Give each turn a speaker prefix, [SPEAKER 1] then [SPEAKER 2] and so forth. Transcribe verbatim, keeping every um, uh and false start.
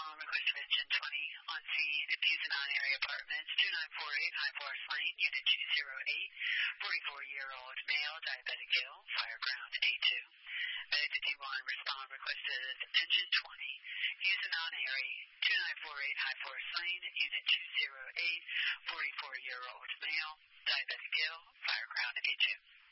[SPEAKER 1] respond request of engine twenty on scene at Pusanon area apartments, two nine four eight High Forest Lane, unit two zero eight, forty-four-year-old male, diabetic ill, fire ground A two. Medic fifty-one, respond request of engine twenty, Pusanon area, two nine four eight High Forest Lane, unit two zero eight, forty-four-year-old male, diabetic ill, fire ground A two.